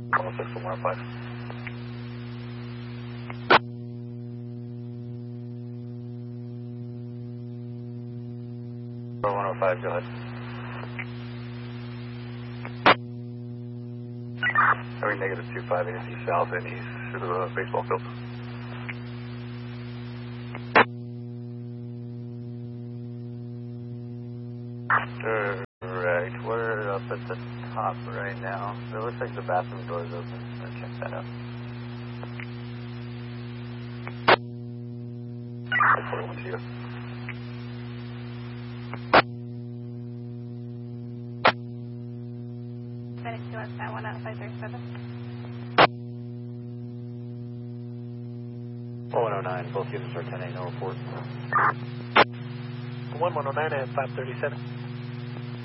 Call 6105. Or 105, go ahead. Having negative 25 ASC south and east to the baseball field. Right, we're up at the top right now. It looks like the bathroom door is open. Let's check that out. 41 to you. FedEx US 91 out 537. 109, both units are 10-8, no report. 1109 at 537.